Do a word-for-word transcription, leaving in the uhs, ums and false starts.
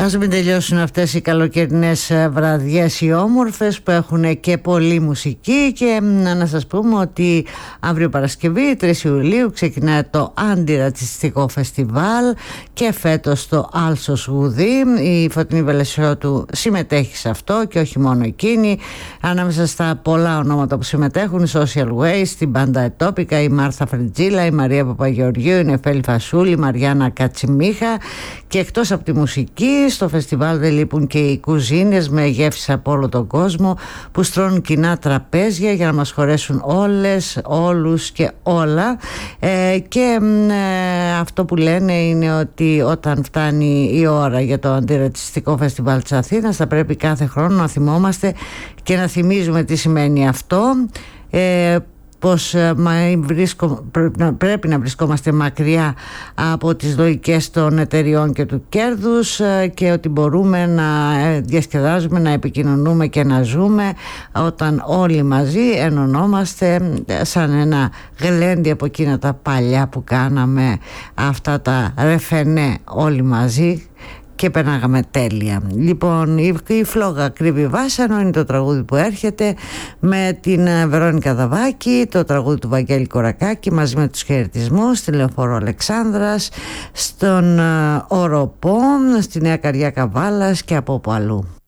Ας μην τελειώσουν αυτές οι καλοκαιρινές βραδιές οι όμορφες που έχουν και πολλή μουσική. Και να σας πούμε ότι αύριο Παρασκευή τρεις Ιουλίου ξεκινάει το αντιρατσιστικό φεστιβάλ και φέτος το Άλσος Γουδί. Η Φωτεινή Βελεσιώτου συμμετέχει σε αυτό και όχι μόνο εκείνη. Ανάμεσα στα πολλά ονόματα που συμμετέχουν, η Social Waste, η Μπάντα Ετόπικα, η Μάρθα Φριτζίλα, η Μαρία Παπαγεωργίου, η Νεφέλη Φασούλη, η Μαριάννα Κατσιμίχα. Και εκτός από τη μουσική, στο φεστιβάλ δεν λείπουν και οι κουζίνες με γεύσεις από όλο τον κόσμο που στρώνουν κοινά τραπέζια για να μας χωρέσουν όλες, όλους και όλα. Ε, και ε, αυτό που λένε είναι ότι όταν φτάνει η ώρα για το αντιρατσιστικό φεστιβάλ της Αθήνας θα πρέπει κάθε χρόνο να θυμόμαστε και να θυμίζουμε τι σημαίνει αυτό. Ε, πως πρέπει να βρισκόμαστε μακριά από τις λογικές των εταιριών και του κέρδους και ότι μπορούμε να διασκεδάζουμε, να επικοινωνούμε και να ζούμε όταν όλοι μαζί ενωνόμαστε σαν ένα γλέντι από εκείνα τα παλιά που κάναμε, αυτά τα ρεφενέ όλοι μαζί και περνάγαμε τέλεια. Λοιπόν, η φλόγα κρύβει βάσανο είναι το τραγούδι που έρχεται με την Βερόνικα Δαβάκη, το τραγούδι του Βαγγέλη Κορακάκη μαζί με τους χαιρετισμούς στη Λεωφόρο Αλεξάνδρας, στον Οροπό, στη Νέα Καρδιά Καβάλας και από όπου αλλού.